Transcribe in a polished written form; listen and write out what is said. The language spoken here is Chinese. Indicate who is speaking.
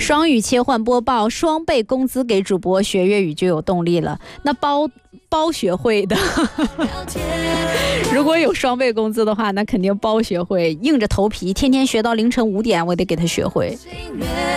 Speaker 1: 双语切换播报，双倍工资给主播学粤语就有动力了。那包学会的如果有双倍工资的话，那肯定包学会，硬着头皮天天学到凌晨5点，我得给他学会。